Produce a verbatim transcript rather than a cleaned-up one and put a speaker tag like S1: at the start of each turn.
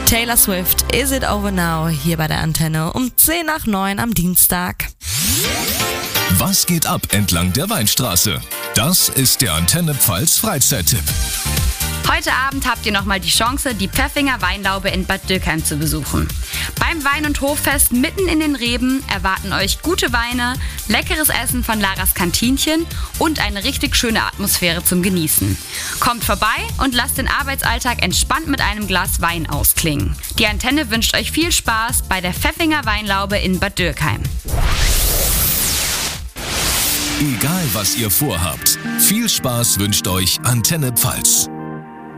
S1: Taylor Swift, Is It Over Now, hier bei der Antenne um zehn nach neun am Dienstag.
S2: Was geht ab entlang der Weinstraße? Das ist der Antenne Pfalz Freizeittipp.
S3: Heute Abend habt ihr nochmal die Chance, die Pfäffinger Weinlaube in Bad Dürkheim zu besuchen. Beim Wein- und Hoffest mitten in den Reben erwarten euch gute Weine, leckeres Essen von Laras Kantinchen und eine richtig schöne Atmosphäre zum Genießen. Kommt vorbei und lasst den Arbeitsalltag entspannt mit einem Glas Wein ausklingen. Die Antenne wünscht euch viel Spaß bei der Pfäffinger Weinlaube in Bad Dürkheim.
S2: Egal was ihr vorhabt, viel Spaß wünscht euch Antenne Pfalz.